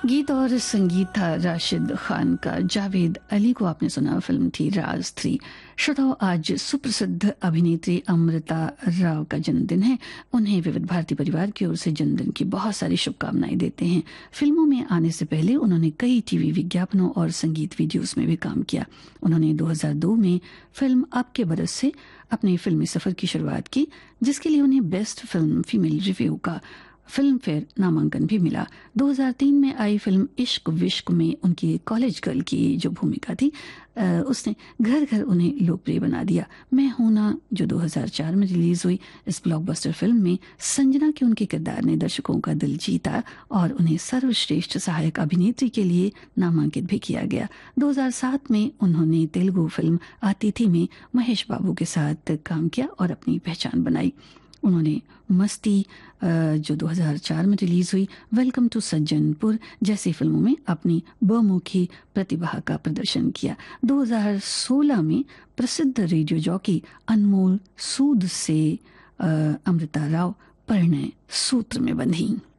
गीत और संगीत था राशिद खान का। जावेद अली को आपने सुना, फिल्म थी राज 3। श्रोताओं, आज सुप्रसिद्ध अभिनेत्री अमृता राव का जन्मदिन है। उन्हें विविध भारती परिवार की ओर से जन्मदिन की बहुत सारी शुभकामनाएं देते हैं। फिल्मों में आने से पहले उन्होंने कई टीवी विज्ञापनों और संगीत वीडियोस में भी काम किया। उन्होंने 2002 में फिल्म आपके बरस से अपने फिल्मी सफर की शुरुआत की, जिसके लिए उन्हें बेस्ट फिल्म फीमेल रिव्यू का फिल्म फेयर नामांकन भी मिला। 2003 में आई फिल्म इश्क विश्क में उनकी कॉलेज गर्ल की जो भूमिका थी, उसने घर घर उन्हें लोकप्रिय बना दिया। मैं हूं ना, जो 2004 में रिलीज हुई, इस ब्लॉकबस्टर फिल्म में संजना के उनके किरदार ने दर्शकों का दिल जीता और उन्हें सर्वश्रेष्ठ सहायक अभिनेत्री के लिए नामांकित भी किया गया। 2007 में उन्होंने तेलुगु फिल्म अतिथि में महेश बाबू के साथ काम किया और अपनी पहचान बनाई। उन्होंने मस्ती, जो 2004 में रिलीज हुई, वेलकम टू सज्जनपुर जैसी फिल्मों में अपनी बहुमुखी प्रतिभा का प्रदर्शन किया। 2016 में प्रसिद्ध रेडियो जॉकी अनमोल सूद से अमृता राव परिणय सूत्र में बंधी।